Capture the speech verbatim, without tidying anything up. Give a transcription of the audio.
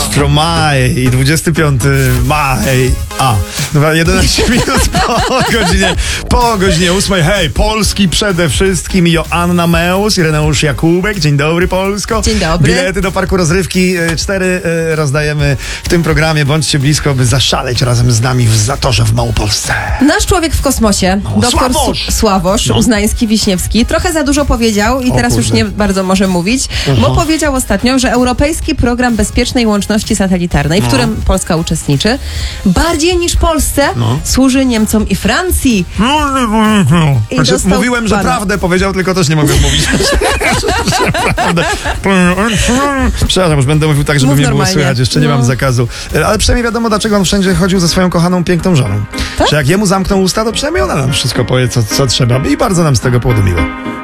Stromae i dwudziestego piątego maj. A, dobra, jedenaście minut po godzinie, po godzinie ósmej. Hej, Polski przede wszystkim. Joanna Meus, Ireneusz Jakubek. Dzień dobry, Polsko. Dzień dobry. Bilety do Parku Rozrywki cztery rozdajemy w tym programie. Bądźcie blisko, by zaszaleć razem z nami w Zatorze w Małopolsce. Nasz człowiek w kosmosie, No, doktor Sławosz, Su- Sławosz no. Uznański-Wiśniewski, trochę za dużo powiedział i O teraz już kurde. nie bardzo może mówić, Aha. bo powiedział ostatnio, że Europejski Program Bezpiecznej Łączności Satelitarnej, w No. którym Polska uczestniczy, bardziej niż Polsce No. służy Niemcom i Francji. I Znaczy, dostał mówiłem, że bana. prawdę powiedział, tylko też nie mogę mówić. Prawdę. Przepraszam, już będę mówił tak, żeby Mów mnie było normalnie. słychać. Jeszcze nie No. mam zakazu. Ale przynajmniej wiadomo, dlaczego on wszędzie chodził ze swoją kochaną, piękną żoną. Tak? Że jak jemu zamkną usta, to przynajmniej ona nam wszystko powie, co, co trzeba. I bardzo nam z tego powodu miło.